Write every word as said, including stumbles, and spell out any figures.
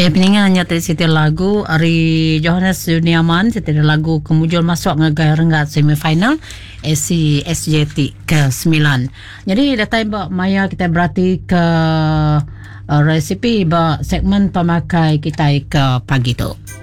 Ya, peningannya tadi setiap lagu Ari Johannes Juniaman setiap lagu kemudian masuk ngagai renggat semifinal S C S J T ke sembilan. Jadi datang Mbak Maya kita berarti ke uh, resipi Mbak segmen pemakai kita ke pagi tu.